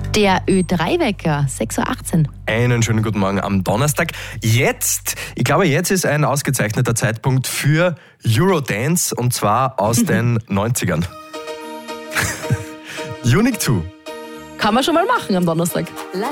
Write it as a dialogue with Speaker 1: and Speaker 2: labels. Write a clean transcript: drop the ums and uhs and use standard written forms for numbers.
Speaker 1: Der Ö3-Wecker, 6.18 Uhr.
Speaker 2: Einen schönen guten Morgen am Donnerstag. Ich glaube, jetzt ist ein ausgezeichneter Zeitpunkt für Eurodance und zwar aus den 90ern. Unique 2.
Speaker 1: Kann man schon mal machen am Donnerstag.